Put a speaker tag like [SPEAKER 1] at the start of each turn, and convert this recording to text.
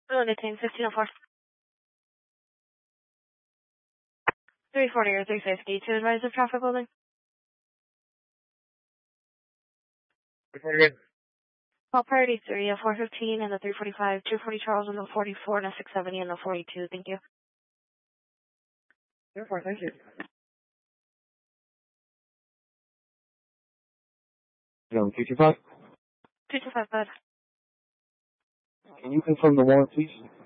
[SPEAKER 1] Detain 1504. 340 or 350 to advise of traffic holding.
[SPEAKER 2] 340
[SPEAKER 1] Call priority 3 at 415 and the 345, 240 Charles and the 44 and the 670 and the 42. Thank you.
[SPEAKER 2] 04, thank you. 225.
[SPEAKER 1] 225, bud.
[SPEAKER 2] Can you confirm the warrant, please?